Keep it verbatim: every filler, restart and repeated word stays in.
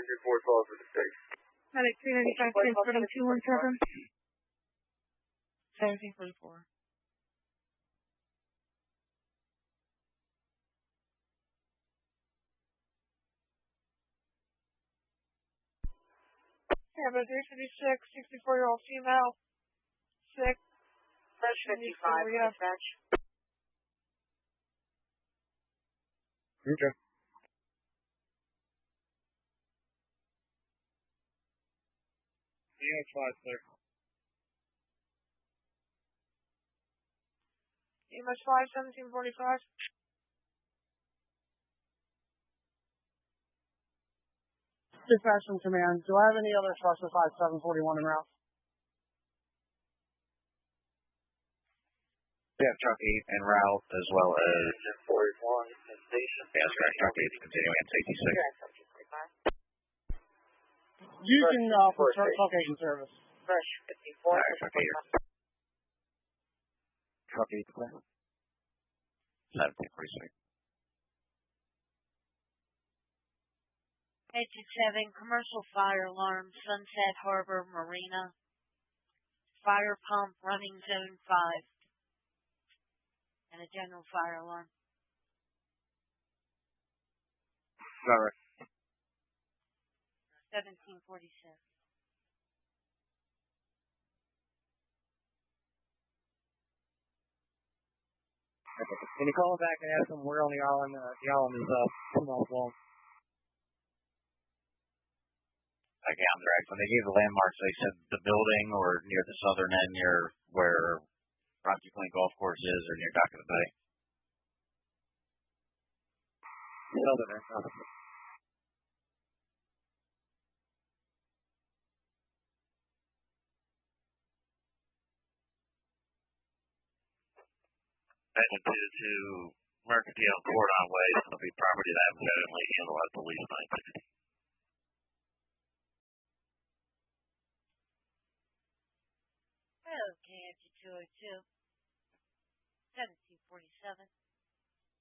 your four calls for the state. Medic three ninety-five, transporting two one seven. seventeen forty-four. Yeah, but three fifty-six, sixty-four-year-old female, sick. Fresh fifty-five, dispatch. Okay. E M S five, sir. E M S five, seventeen forty-five. Dispatch from command. Do I have any other trucks besides seven forty-one en route? We have truck eight en route as well as ten forty-one in station. yes, correct. Truck eight continuing at safety six. You can uh, for truck truck eight in service. Fresh fifty-four. Alright, truck eight. Truck eight clear. seventeen forty-six. eight two seven, commercial fire alarm, Sunset Harbor Marina. Fire pump running zone five. And a general fire alarm. Sorry. seventeen forty-six. Can you call back and ask them where on the island uh, the island is uh, two miles long? Okay, I'm direct. When they gave the landmarks, they said the building or near the southern end, near where Rocky Point Golf Course is, or near Dock of the Bay. Southern end. Southern. Attention to, to Mercantile Cordon Way. It's going to be property that I'm currently handled at the lease nine sixty. Okay, F two oh two. seventeen forty-seven.